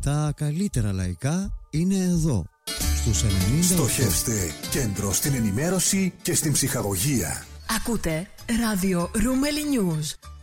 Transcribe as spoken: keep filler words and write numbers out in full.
Τα καλύτερα λαϊκά είναι εδώ, στους ενενήντα. Στοχεύστε κέντρο στην ενημέρωση και στην ψυχαγωγία. Ακούτε ράδιο Ρούμελι News.